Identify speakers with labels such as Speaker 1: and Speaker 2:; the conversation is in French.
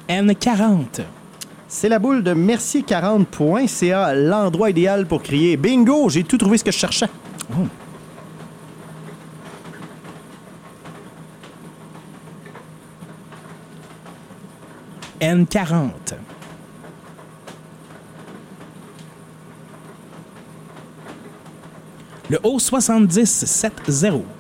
Speaker 1: N40.
Speaker 2: C'est la boule de Mercier40.ca, l'endroit idéal pour crier « Bingo! J'ai tout trouvé ce que je cherchais!
Speaker 1: Oh. N40. Le O70-70.